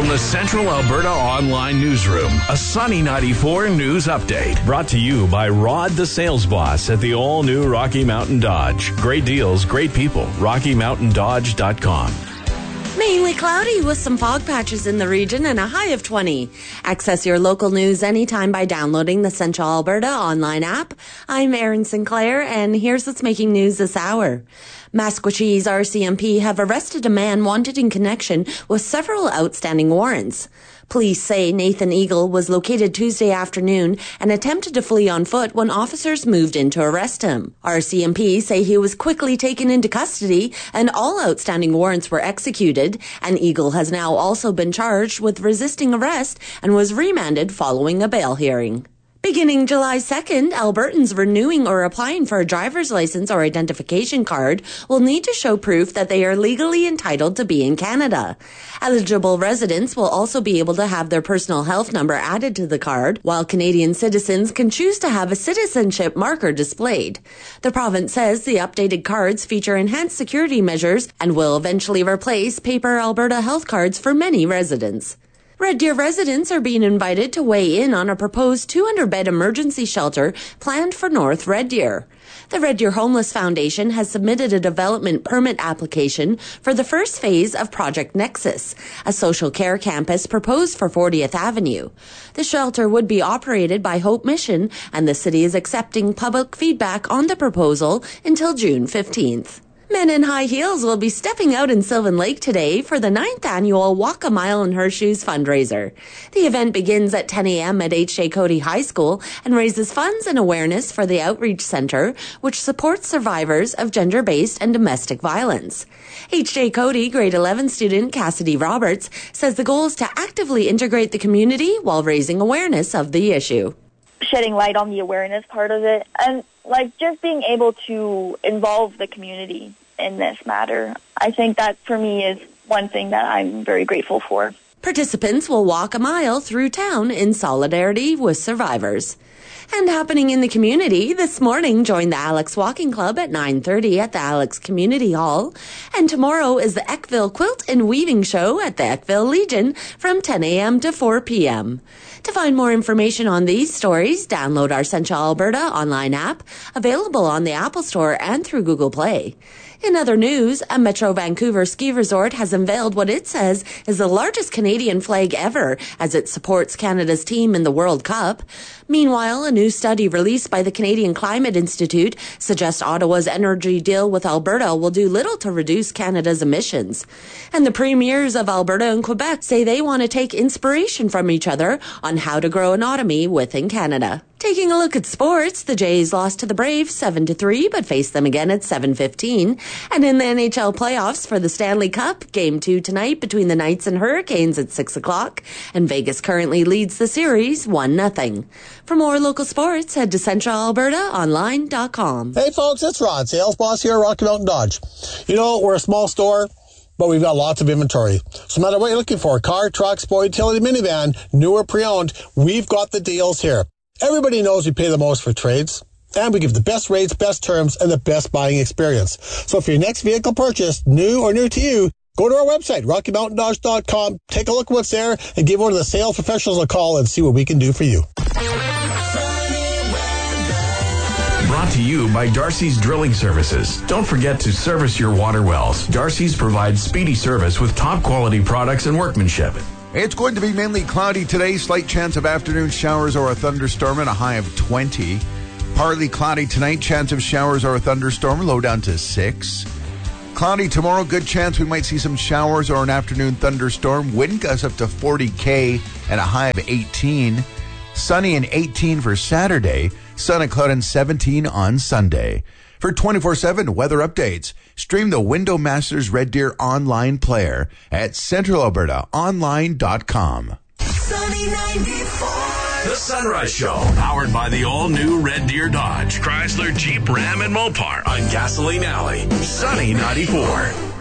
from the Central Alberta Online Newsroom, a Sunny 94 news update. Brought to you by Rod the Sales Boss at the all-new Rocky Mountain Dodge. Great deals, great people. RockyMountainDodge.com. Mainly cloudy with some fog patches in the region and a high of 20. Access your local news anytime by downloading the Central Alberta online app. I'm Erin Sinclair, and here's what's making news this hour. Maskwacis RCMP have arrested a man wanted in connection with several outstanding warrants. Police say Nathan Eagle was located Tuesday afternoon and attempted to flee on foot when officers moved in to arrest him. RCMP say he was quickly taken into custody and all outstanding warrants were executed, and Eagle has now also been charged with resisting arrest and was remanded following a bail hearing. Beginning July 2nd, Albertans renewing or applying for a driver's license or identification card will need to show proof that they are legally entitled to be in Canada. Eligible residents will also be able to have their personal health number added to the card, while Canadian citizens can choose to have a citizenship marker displayed. The province says the updated cards feature enhanced security measures and will eventually replace paper Alberta health cards for many residents. Red Deer residents are being invited to weigh in on a proposed 200-bed emergency shelter planned for North Red Deer. The Red Deer Homeless Foundation has submitted a development permit application for the first phase of Project Nexus, a social care campus proposed for 40th Avenue. The shelter would be operated by Hope Mission, and the city is accepting public feedback on the proposal until June 15th. Men in high heels will be stepping out in Sylvan Lake today for the 9th annual Walk a Mile in Her Shoes fundraiser. The event begins at 10 a.m. at H.J. Cody High School and raises funds and awareness for the Outreach Center, which supports survivors of gender-based and domestic violence. H.J. Cody grade 11 student Cassidy Roberts says the goal is to actively integrate the community while raising awareness of the issue. Shedding light on the awareness part of it, and just being able to involve the community in this matter. I think that for me is one thing that I'm very grateful for. Participants will walk a mile through town in solidarity with survivors. And happening in the community, this morning join the Alex Walking Club at 9:30 at the Alex Community Hall. And tomorrow is the Eckville Quilt and Weaving Show at the Eckville Legion from 10 a.m. to 4 p.m. To find more information on these stories, download our Central Alberta online app, available on the Apple Store and through Google Play. In other news, a Metro Vancouver ski resort has unveiled what it says is the largest Canadian flag ever as it supports Canada's team in the World Cup. Meanwhile, a new study released by the Canadian Climate Institute suggests Ottawa's energy deal with Alberta will do little to reduce Canada's emissions. And the premiers of Alberta and Quebec say they want to take inspiration from each other on how to grow an economy within Canada. Taking a look at sports, the Jays lost to the Braves 7-3, but face them again at 7:15. And in the NHL playoffs for the Stanley Cup, Game 2 tonight between the Knights and Hurricanes at 6 o'clock. And Vegas currently leads the series 1-0. For more local sports, head to CentralAlbertaOnline.com. Hey folks, it's Rod, sales boss here at Rocky Mountain Dodge. You know, we're a small store, but we've got lots of inventory. So no matter what you're looking for, car, truck, sport, utility, minivan, new or pre-owned, we've got the deals here. Everybody knows we pay the most for trades, and we give the best rates, best terms, and the best buying experience. So for your next vehicle purchase, new or new to you, go to our website, RockyMountainDodge.com, take a look at what's there, and give one of the sales professionals a call and see what we can do for you. Brought to you by Darcy's Drilling Services. Don't forget to service your water wells. Darcy's provides speedy service with top quality products and workmanship. It's going to be mainly cloudy today. Slight chance of afternoon showers or a thunderstorm and a high of 20. Partly cloudy tonight. Chance of showers or a thunderstorm. Low down to 6. Cloudy tomorrow. Good chance we might see some showers or an afternoon thunderstorm. Wind gusts up to 40 km and a high of 18. Sunny and 18 for Saturday. Sun and cloud and 17 on Sunday. For 24/7 weather updates, stream the Window Masters Red Deer online player at CentralAlbertaOnline.com. Sunny 94. The Sunrise Show, powered by the all-new Red Deer Dodge, Chrysler, Jeep, Ram, and Mopar on Gasoline Alley. Sunny 94.